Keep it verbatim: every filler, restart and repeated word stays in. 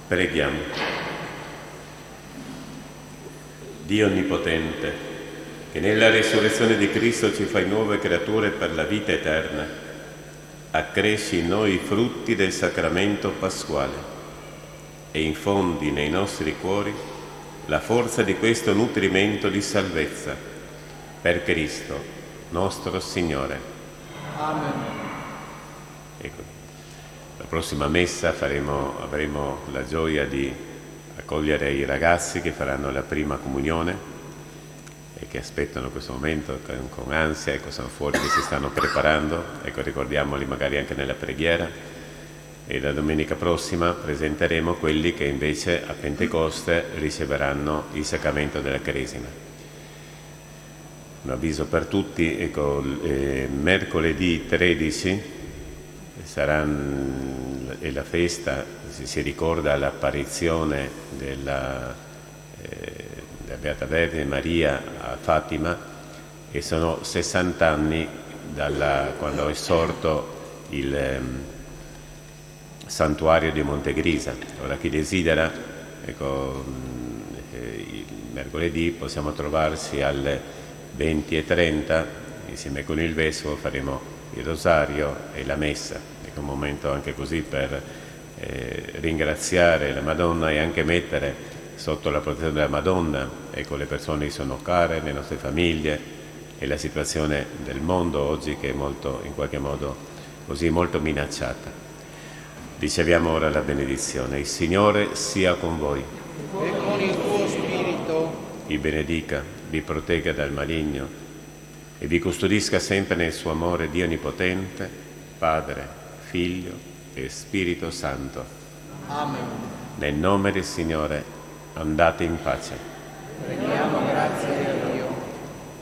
Preghiamo. Dio Onnipotente, che nella risurrezione di Cristo ci fai nuove creature per la vita eterna, accresci in noi i frutti del sacramento pasquale e infondi nei nostri cuori la forza di questo nutrimento di salvezza. Per Cristo, nostro Signore. Amen. Ecco. La prossima messa faremo, avremo la gioia di accogliere i ragazzi che faranno la prima comunione e che aspettano questo momento con, con ansia, ecco, sono fuori che si stanno preparando, ecco, ricordiamoli magari anche nella preghiera. E la domenica prossima presenteremo quelli che invece a Pentecoste riceveranno il sacramento della Cresima. Un avviso per tutti, ecco, eh, mercoledì tredici sarà è la festa, si, si ricorda l'apparizione della, eh, della Beata Vergine Maria a Fatima, e sono sessanta anni dalla, quando è sorto il eh, santuario di Montegrisa. Ora chi desidera, ecco, eh, il mercoledì possiamo trovarsi alle venti e trenta, insieme con il Vescovo faremo il rosario e la messa. È un momento anche così per eh, ringraziare la Madonna e anche mettere sotto la protezione della Madonna, ecco, le persone che sono care, le nostre famiglie e la situazione del mondo oggi che è molto, in qualche modo, così molto minacciata. Riceviamo ora la benedizione. Il Signore sia con voi. E con il tuo spirito. Vi benedica, vi protegga dal maligno e vi custodisca sempre nel suo amore Dio Onnipotente, Padre, Figlio e Spirito Santo. Amen. Nel nome del Signore andate in pace. Preghiamo.